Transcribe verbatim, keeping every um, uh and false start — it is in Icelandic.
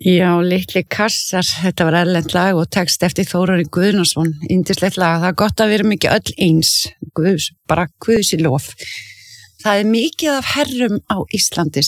Já, litli kassar, þetta var erlent lag og text eftir Þórarinn Guðnason, yndislegt lag, það er gott að við erum ekki öll eins, Guðs, bara Guðs í lof. Það er mikið af herrum á Íslandi